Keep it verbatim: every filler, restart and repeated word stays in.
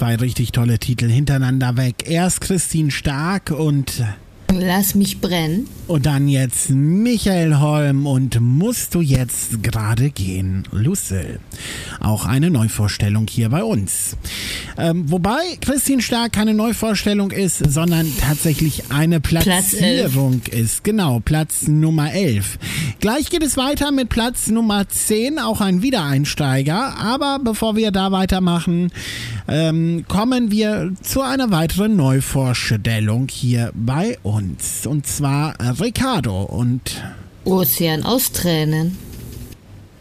zwei richtig tolle Titel hintereinander weg. Erst Christine Stark und Lass mich brennen. Und dann jetzt Michael Holm und Musst du jetzt gerade gehen, Lucille. Auch eine Neuvorstellung hier bei uns. Ähm, wobei Christine Stark keine Neuvorstellung ist, sondern tatsächlich eine Platzierung Platz ist. Genau, Platz Nummer elf. Gleich geht es weiter mit Platz Nummer zehn, auch ein Wiedereinsteiger. Aber bevor wir da weitermachen, ähm, kommen wir zu einer weiteren Neuvorstellung hier bei uns. Und zwar Ricardo und Ozean aus Tränen.